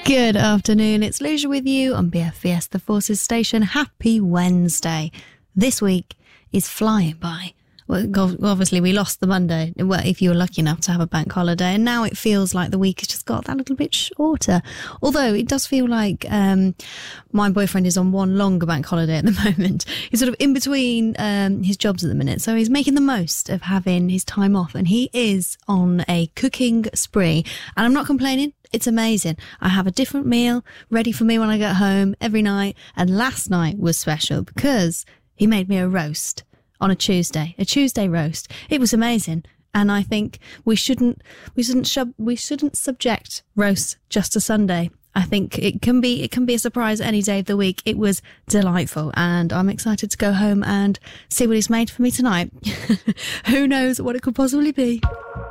Good afternoon, it's Lucia with you on BFBS The Forces Station. Happy Wednesday. This week is flying by. Well, obviously we lost the Monday, well, if you were lucky enough to have a bank holiday, and now it feels like the week has just got that little bit shorter. Although it does feel like my boyfriend is on one longer bank holiday at the moment. He's sort of in between his jobs at the minute, so he's making the most of having his time off, and he is on a cooking spree, and I'm not complaining. It's amazing. I have a different meal ready for me when I get home every night, and last night was special because he made me a roast on a Tuesday roast. It was amazing, and I think we shouldn't subject roasts just to Sunday. I think it can be a surprise any day of the week. It was delightful, and I'm excited to go home and see what he's made for me tonight. Who knows what it could possibly be?